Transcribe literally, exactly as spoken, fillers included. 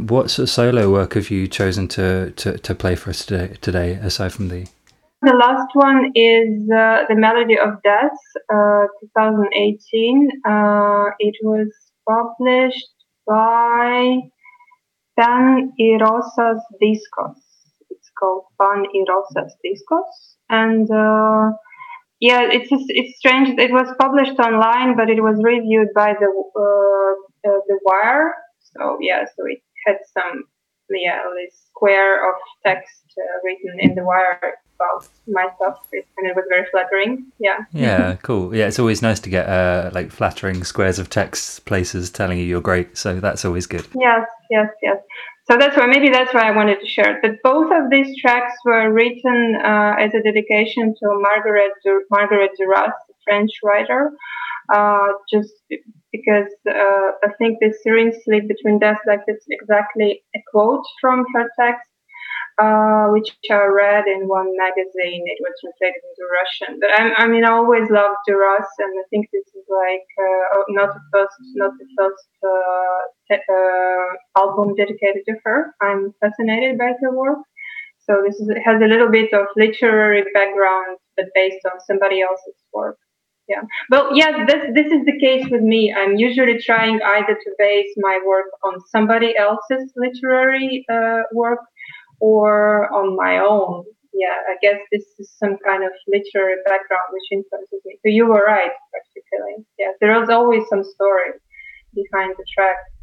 what sort of solo work have you chosen to, to, to play for us today, today, aside from the... The last one is uh, The Melody of Death, uh, twenty eighteen. Uh, it was published by Pan y Rosas Discos. It's called Pan y Rosas Discos. And uh, yeah, it's it's strange. It was published online, but it was reviewed by the uh, uh, the Wire. So yeah, so it had some yeah this square of text uh, written in the Wire about my stuff, and it was very flattering. Yeah. Yeah, cool. Yeah, it's always nice to get uh, like flattering squares of text places telling you you're great. So that's always good. Yes, yes, yes. So that's why maybe that's why I wanted to share it. But both of these tracks were written uh, as a dedication to Margaret Dur- Margaret Duras, a French writer. Uh, just because uh, I think the Serene Sleep Between Death, like it's exactly a quote from her text, uh, which I read in one magazine. It was translated into Russian. But I'm, I mean, I always loved Duras, and I think this is like uh, not the first, not the first uh, te- uh, album dedicated to her. I'm fascinated by her work. So this is, it has a little bit of literary background, but based on somebody else's work. Yeah. Well, yes, this this is the case with me. I'm usually trying either to base my work on somebody else's literary uh, work or on my own. Yeah, I guess this is some kind of literary background which influences me. So you were right, practically. Yeah, there is always some story behind the track.